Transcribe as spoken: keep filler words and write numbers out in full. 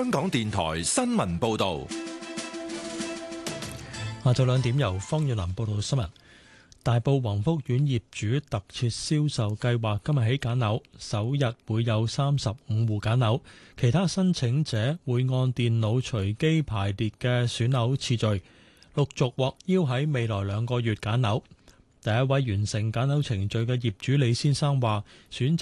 香港電台新聞報道。 下晝兩點由方遠林報道新聞。大埔宏福苑業主特設銷售計劃今日起揀樓，首日會有三十五戶揀樓，其他申請者會按電腦隨機排列嘅選樓次序，陸續獲邀喺未來兩個月揀樓。第一位完成揀樓程序嘅業主李先生話：選